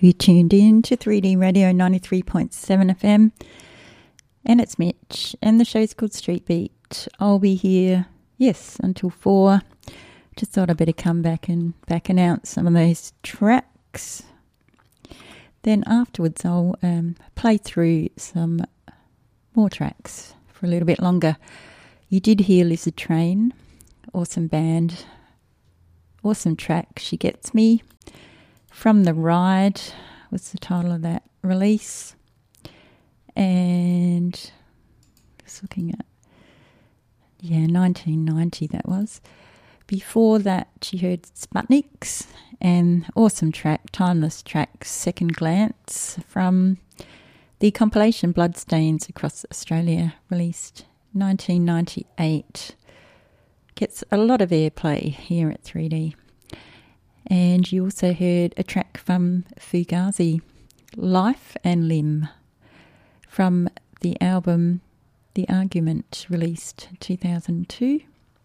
You tuned in to 3D Radio 93.7 FM, and it's Mitch, and the show's called Street Beat. I'll be here, yes, until 4. Just thought I'd better come back and announce some of those tracks. Then afterwards I'll play through some more tracks for a little bit longer. You did hear Lizard Train, awesome band, awesome track, She Gets Me. From the Ride was the title of that release. And just looking at, 1990 that was. Before that, she heard Sputniks and awesome track, timeless track, Second Glance, from the compilation Bloodstains Across Australia, released 1998. Gets a lot of airplay here at 3D. And you also heard a track from Fugazi, Life and Limb, from the album The Argument, released 2002.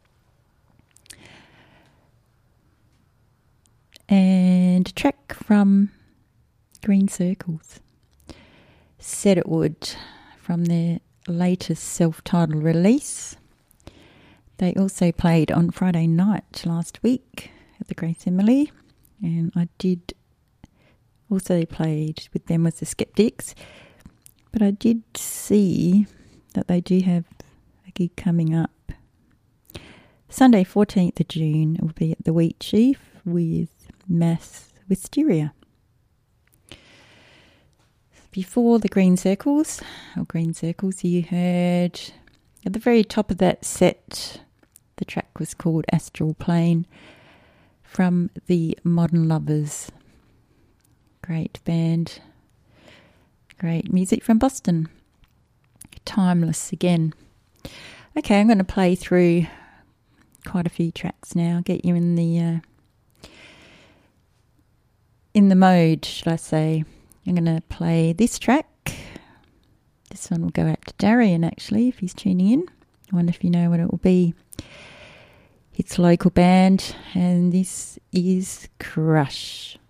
And a track from Green Circles, Said It Would, from their latest self-titled release. They also played on Friday night last week at the Grace Emily, and I did also played with them with the Skeptics, but I did see that they do have a gig coming up. Sunday 14th of June will be at the Wheat Chief with Mass Wisteria. Before the Green Circles, you heard at the very top of that set, the track was called Astral Plane, from the Modern Lovers. Great band, great music from Boston. Timeless again. Okay, I'm going to play through quite a few tracks now, get you in the mode, should I say. I'm going to play this track. This one will go out to Darian, actually, if he's tuning in. I wonder if you know what it will be. It's a local band, and this is Crush.